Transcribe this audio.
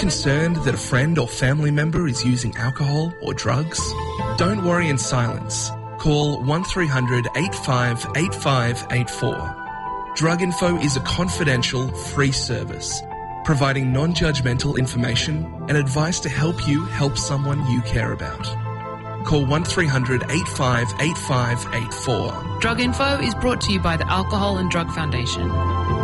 concerned that a friend or family member is using alcohol or drugs? Don't worry in silence. Call 1300 85 8584. Drug Info is a confidential, free service, providing non-judgmental information and advice to help you help someone you care about. Call 1300 85 8584. Drug Info is brought to you by the Alcohol and Drug Foundation.